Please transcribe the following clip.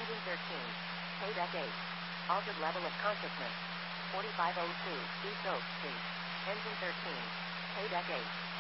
Engine 13. KDEC 8. Altered level of consciousness. 4502 East Oak Street. Engine 13. KDEC 8.